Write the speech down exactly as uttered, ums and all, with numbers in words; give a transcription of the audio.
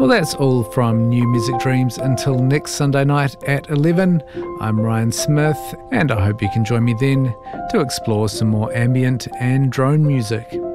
Well, that's all from New Music Dreams until next Sunday night at eleven. I'm Ryan Smith, and I hope you can join me then to explore some more ambient and drone music.